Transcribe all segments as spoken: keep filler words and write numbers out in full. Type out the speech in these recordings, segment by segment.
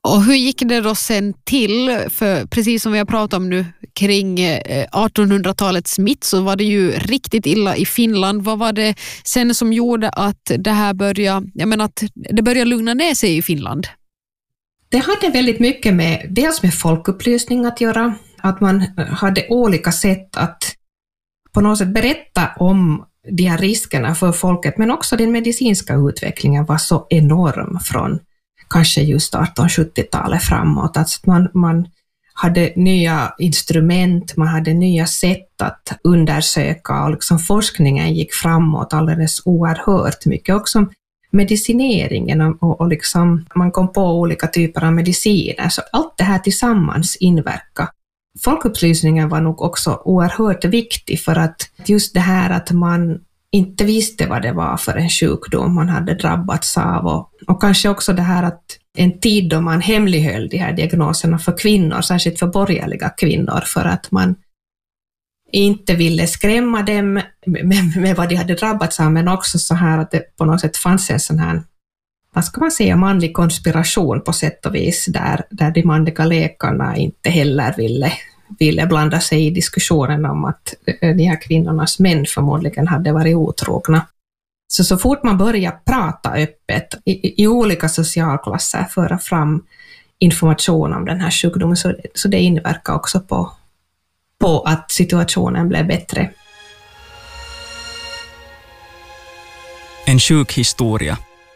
Och hur gick det då sen till? För precis som vi har pratat om nu kring artonhundratalets smitt så var det ju riktigt illa i Finland. Vad var det sen som gjorde att det här började, jag menar att det började lugna ner sig i Finland? Det hade väldigt mycket med, dels med folkupplysning att göra, att man hade olika sätt att på något sätt berätta om de här riskerna för folket, men också den medicinska utvecklingen var så enorm från kanske just artonhundrasjuttiotalet framåt. Alltså man, man hade nya instrument, man hade nya sätt att undersöka och liksom forskningen gick framåt alldeles oerhört mycket. Också medicineringen och, och liksom man kom på olika typer av mediciner. Så allt det här tillsammans inverkar. Folkupplysningen var nog också oerhört viktig för att just det här att man inte visste vad det var för en sjukdom man hade drabbats av och, och kanske också det här att en tid då man hemlighöll de här diagnoserna för kvinnor, särskilt för borgerliga kvinnor, för att man inte ville skrämma dem med, med vad de hade drabbats av, men också så här att det på något sätt fanns en sån här, vad ska man säga, manlig konspiration på sätt och vis, där, där de manliga läkarna inte heller ville, ville blanda sig i diskussionen om att de här kvinnornas män förmodligen hade varit otrogna. Så så fort man börjar prata öppet i, i olika socialklasser, föra fram information om den här sjukdomen, så, så det inverkar också på, på att situationen blev bättre. En sjuk historia.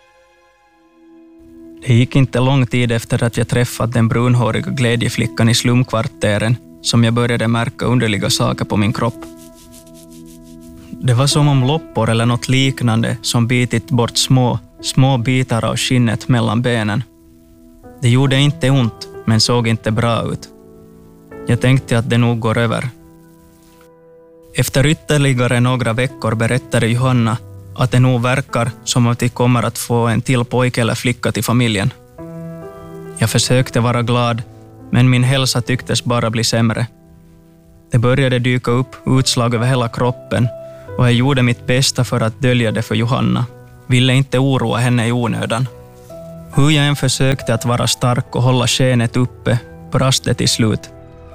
Det gick inte lång tid efter att jag träffat den brunhåriga glädjeflickan i slumkvarteren som jag började märka underliga saker på min kropp. Det var som om loppor eller något liknande som bitit bort små, små bitar av skinnet mellan benen. Det gjorde inte ont, men såg inte bra ut. Jag tänkte att det nog går över. Efter ytterligare några veckor berättade Johanna att det nog verkar som att vi kommer att få en till pojke eller flicka till familjen. Jag försökte vara glad, men min hälsa tycktes bara bli sämre. Det började dyka upp utslag över hela kroppen och jag gjorde mitt bästa för att dölja det för Johanna. Ville inte oroa henne i onödan. Hur jag än försökte att vara stark och hålla skenet uppe brast det till slut.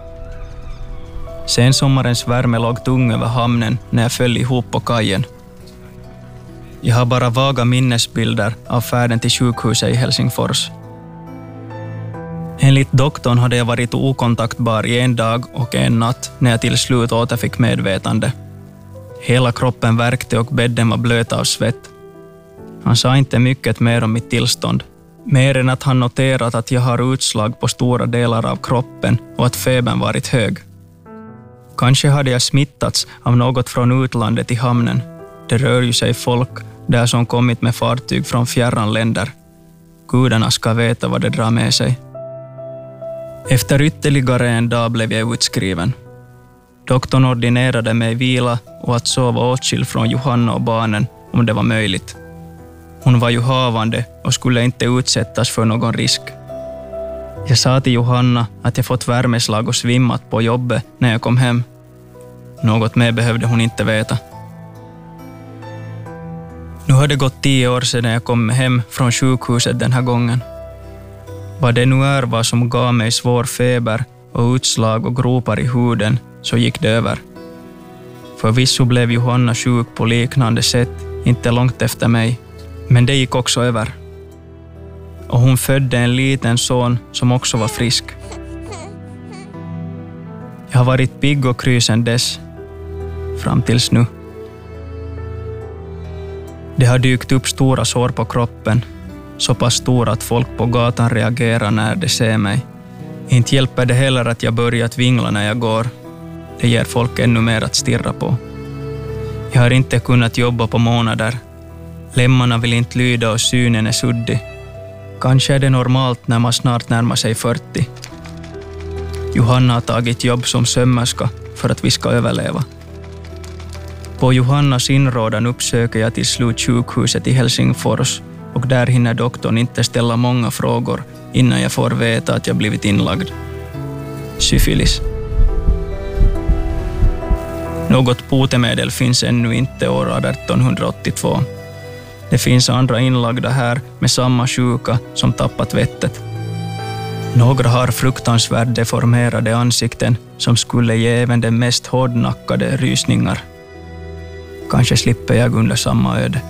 Sen sommarens värme låg tung över hamnen när jag föll ihop på kajen. Jag har bara vaga minnesbilder av färden till sjukhuset i Helsingfors. Enligt doktorn hade jag varit okontaktbar i en dag och en natt när jag till slut återfick medvetande. Hela kroppen värkte och bädden var blöt av svett. Han sa inte mycket mer om mitt tillstånd. Mer än att han noterat att jag har utslag på stora delar av kroppen och att febern varit hög. Kanske hade jag smittats av något från utlandet i hamnen. Det rör ju sig folk där som kommit med fartyg från fjärran länder. Gudarna ska veta vad det drar med sig. Efter ytterligare en dag blev jag utskriven. Doktorn ordinerade mig vila och att sova åtskild från Johanna och barnen om det var möjligt. Hon var ju havande och skulle inte utsättas för någon risk. Jag sa till Johanna att jag fått värmeslag och svimmat på jobbet när jag kom hem. Något mer behövde hon inte veta. Nu har det gått tio år sedan jag kom hem från sjukhuset den här gången. Vad det nu är vad som gav mig svår feber och utslag och gropar i huden så gick det över. Förvisso blev Johanna sjuk på liknande sätt, inte långt efter mig. Men det gick också över. Och hon födde en liten son som också var frisk. Jag har varit pigg och kry sedan dess, fram tills nu. Det har dykt upp stora sår på kroppen, så pass stora att folk på gatan reagerar när de ser mig. Inte hjälper det heller att jag börjat vingla när jag går. Det ger folk ännu mer att stirra på. Jag har inte kunnat jobba på månader. Lemmarna vill inte lyda och synen är suddig. Kanske är det normalt när man snart närmar sig fyrtio. Johanna har tagit jobb som sömmerska för att vi ska överleva. På Johannas inrådan uppsöker jag till slut sjukhuset i Helsingfors och där hinner doktorn inte ställa många frågor innan jag får veta att jag blivit inlagd. Syfilis. Något botemedel finns ännu inte år artonhundraåttiotvå. Det finns andra inlagda här med samma sjuka som tappat vettet. Några har fruktansvärt deformerade ansikten som skulle ge även den mest hårdnackade rysningar. Kanske slipper jag under samma öde.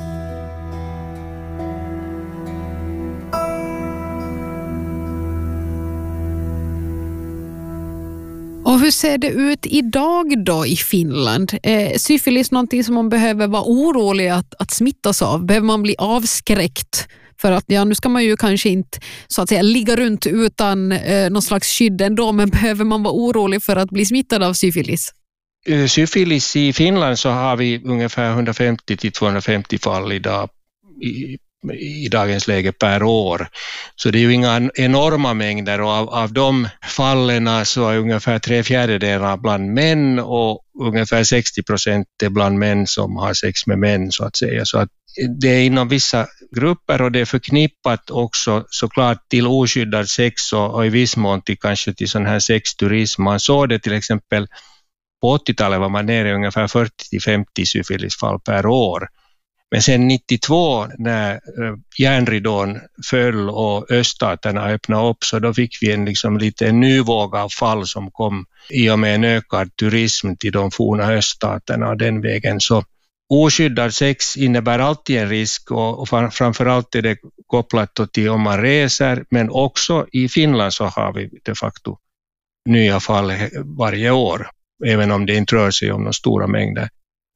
Och hur ser det ut idag då i Finland? Eh, syfilis någonting som man behöver vara orolig att, att smittas av? Behöver man bli avskräckt? För att ja, nu ska man ju kanske inte så att säga ligga runt utan eh, någon slags skydd ändå, men behöver man vara orolig för att bli smittad av syfilis? Syfilis i Finland så har vi ungefär hundrafemtio till tvåhundrafemtio fall idag, i, i dagens läge per år. Så det är ju inga enorma mängder och av, av de fallen så är ungefär tre fjärdedelar bland män och ungefär sextio procent är bland män som har sex med män så att säga. Så att det är inom vissa grupper och det är förknippat också såklart till oskyddad sex och, och i viss mån till kanske till sån här sexturism. Man såg det till exempel på åttiotalet var man nere i ungefär fyrtio till femtio syfilisfall per år. Men sen nittiotvå när järnridån föll och öststaterna öppnade upp så då fick vi en liksom lite ny våg av fall som kom i och med en ökad turism till de forna öststaterna och den vägen. Så oskyddad sex innebär alltid en risk och, och framförallt är det kopplat till om man reser, men också i Finland så har vi de facto nya fall varje år, även om det inte rör sig om några stora mängder.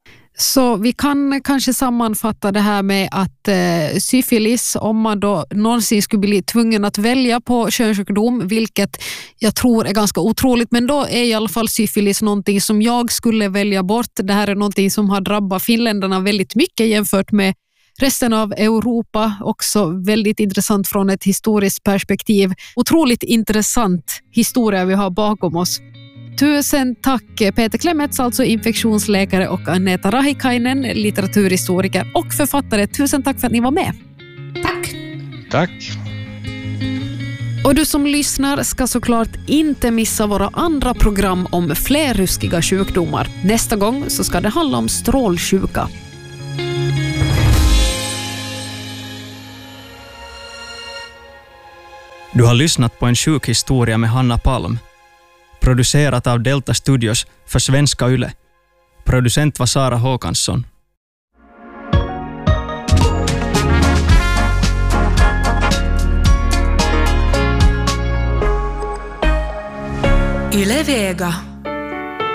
Så vi kan kanske sammanfatta det här med att eh, syfilis, om man då någonsin skulle bli tvungen att välja på könssjukdom, vilket jag tror är ganska otroligt, men då är i alla fall syfilis någonting som jag skulle välja bort. Det här är någonting som har drabbat finländarna väldigt mycket jämfört med resten av Europa. Också väldigt intressant från ett historiskt perspektiv. Otroligt intressant historia vi har bakom oss. Tusen tack Peter Klemets, alltså infektionsläkare, och Aneta Rahikainen, litteraturhistoriker och författare. Tusen tack för att ni var med. Tack. Tack. Och du som lyssnar ska såklart inte missa våra andra program om fler ruskiga sjukdomar. Nästa gång så ska det handla om strålsjuka. Du har lyssnat på en sjukhistoria med Hanna Palm. Producerat av Delta Studios för Svenska Yle. Producent var Sara Håkansson. Yle Vega.